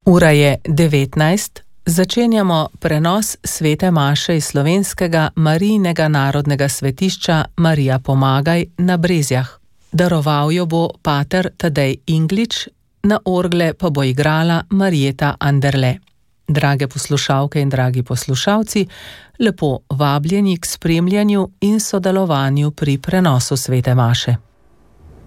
Ura je 19, začenjamo prenos svete maše iz slovenskega Marijinega narodnega svetišča Marija Pomagaj na Brezjah. Daroval jo bo pater Tadej Inglič, na orgle pa bo igrala Marjeta Anderle. Drage poslušalke in dragi poslušalci, lepo vabljeni k spremljanju in sodelovanju pri prenosu svete maše.